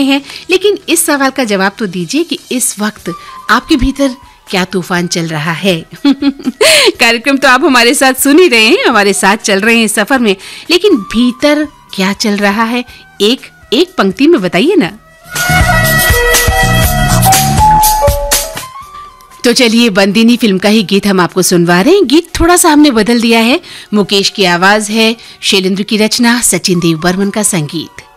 हैं, लेकिन इस सवाल का जवाब तो दीजिए कि इस वक्त आपके भीतर क्या तूफान चल रहा है। कार्यक्रम तो आप हमारे साथ सुन ही रहे हैं, हमारे साथ चल रहे हैं इस सफर में, लेकिन भीतर क्या चल रहा है एक पंक्ति में बताइए ना। तो चलिए, बंदिनी फिल्म का ही गीत हम आपको सुनवा रहे हैं। गीत थोड़ा सा हमने बदल दिया है। मुकेश की आवाज है, शैलेंद्र की रचना, सचिन देव बर्मन का संगीत।